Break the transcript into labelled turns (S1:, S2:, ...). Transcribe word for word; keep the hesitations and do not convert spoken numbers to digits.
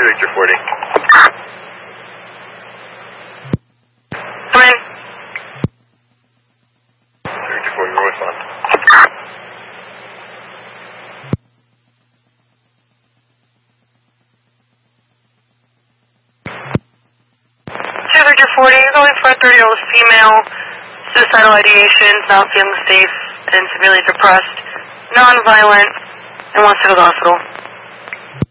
S1: two Victor forty.
S2: Come in.
S1: two Victor forty, roll response.
S2: two Victor forty, going for a thirty-year-old female, suicidal ideations, not feeling safe, and severely depressed, non-violent, and wants to go to the hospital.